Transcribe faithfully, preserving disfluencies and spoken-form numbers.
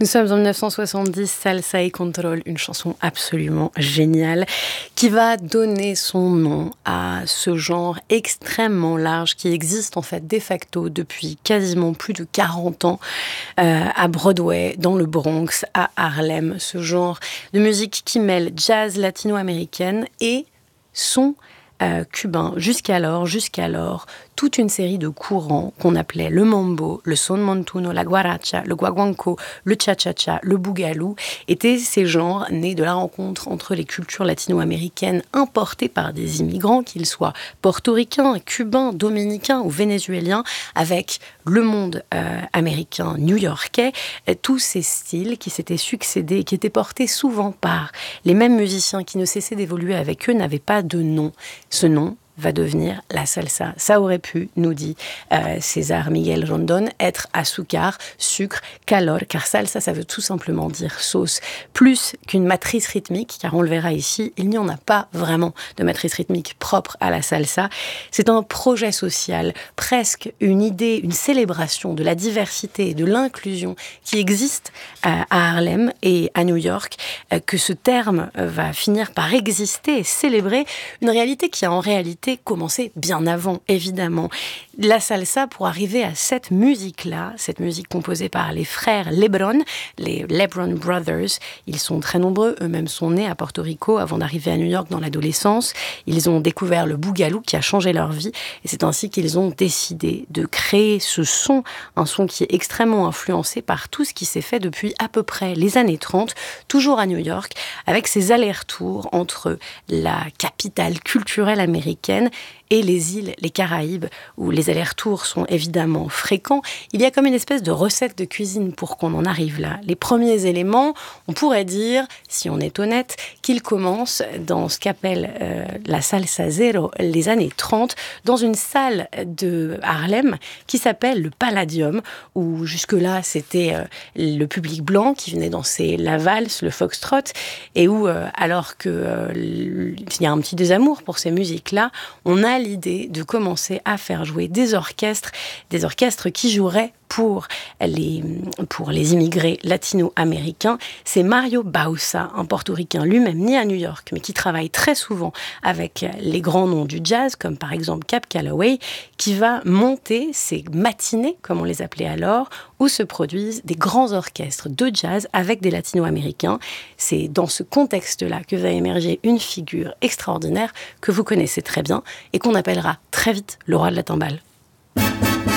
Nous sommes en dix-neuf cent soixante-dix, Salsa y Control, une chanson absolument géniale qui va donner son nom à ce genre extrêmement large qui existe en fait de facto depuis quasiment plus de quarante ans euh, à Broadway, dans le Bronx, à Harlem. Ce genre de musique qui mêle jazz latino-américaine et son Euh, cubain, jusqu'alors, jusqu'alors, toute une série de courants qu'on appelait le mambo, le son montuno, la guaracha, le guaguanco, le cha-cha-cha, le bougalou, étaient ces genres nés de la rencontre entre les cultures latino-américaines importées par des immigrants, qu'ils soient portoricains, cubains, dominicains ou vénézuéliens, avec le monde euh, américain, new-yorkais, euh, tous ces styles qui s'étaient succédés et qui étaient portés souvent par les mêmes musiciens qui ne cessaient d'évoluer avec eux n'avaient pas de nom. Ce nom va devenir la salsa. Ça aurait pu, nous dit euh, César Miguel Rondon, être azúcar, sucre, calor, car salsa, ça veut tout simplement dire sauce. Plus qu'une matrice rythmique, car on le verra ici, il n'y en a pas vraiment de matrice rythmique propre à la salsa. C'est un projet social, presque une idée, une célébration de la diversité et de l'inclusion qui existe euh, à Harlem et à New York, euh, que ce terme euh, va finir par exister et célébrer une réalité qui a en réalité commencé bien avant, évidemment. La salsa, pour arriver à cette musique-là, cette musique composée par les frères Lebron, les Lebron Brothers, ils sont très nombreux, eux-mêmes sont nés à Porto Rico avant d'arriver à New York dans l'adolescence. Ils ont découvert le bougalou qui a changé leur vie et c'est ainsi qu'ils ont décidé de créer ce son, un son qui est extrêmement influencé par tout ce qui s'est fait depuis à peu près les années trente, toujours à New York, avec ces allers-retours entre la capitale culturelle américaine et les îles, les Caraïbes, où les allers-retours sont évidemment fréquents. Il y a comme une espèce de recette de cuisine pour qu'on en arrive là. Les premiers éléments, on pourrait dire, si on est honnête, qu'ils commencent dans ce qu'appelle euh, la salsa zero, les années trente, dans une salle de Harlem qui s'appelle le Palladium, où jusque-là, c'était euh, le public blanc qui venait danser la valse, le foxtrot, et où, euh, alors qu'il euh, y a un petit désamour pour ces musiques-là, on a l'idée de commencer à faire jouer des orchestres, des orchestres qui joueraient pour les, pour les immigrés latino-américains. C'est Mario Bausa, un portoricain lui-même né à New York, mais qui travaille très souvent avec les grands noms du jazz, comme par exemple Cab Calloway, qui va monter ces matinées, comme on les appelait alors, où se produisent des grands orchestres de jazz avec des latino-américains. C'est dans ce contexte-là que va émerger une figure extraordinaire que vous connaissez très bien et qu'on appellera très vite le roi de la timbale.